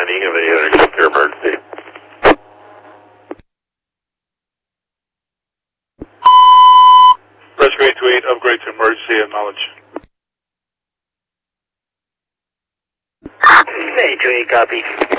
landing of a accept your emergency. Rescue 828, upgrade to emergency, acknowledge. 828, copy.